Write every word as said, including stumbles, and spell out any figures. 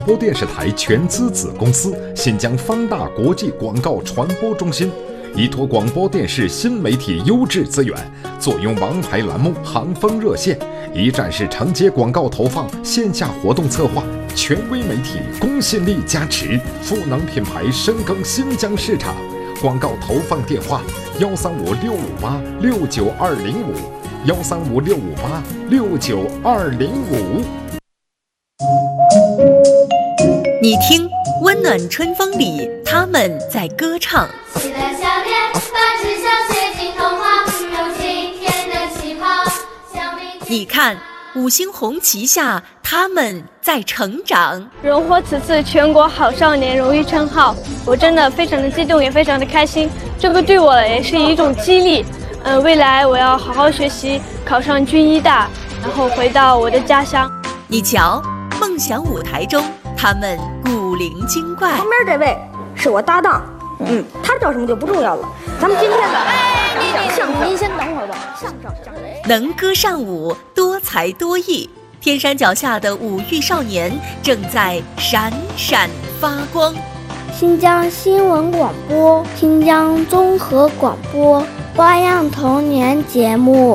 播电视台全资子公司新疆方大国际广告传播中心，依托广播电视新媒体优质资源，坐拥王牌栏目、行风热线，一站式承接广告投放、线下活动策划，权威媒体公信力加持，赋能品牌深耕新疆市场。广告投放电话：幺三五六五八六九二零五，幺三五六五八六九二零五。 你听，温暖春风里，他们在歌唱。 喜乐小店把志向写进童话，有晴天的旗袍。 你看，五星红旗下，他们在成长。 荣获此次全国好少年荣誉称号，我真的非常的激动，也非常的开心。这个对我也是一种激励。嗯、呃，未来我要好好学习，考上军医大，然后回到我的家乡。 你瞧，梦想舞台中，他们古灵精怪。 旁边这位是我搭档，嗯，他叫什么就不重要了。咱们今天的哎，您讲相声， 您先等会儿吧。 相声相声， 能歌善舞，多才多艺，天山脚下的五育少年正在闪闪发光。 新疆新闻广播，新疆综合广播，花样童年节目。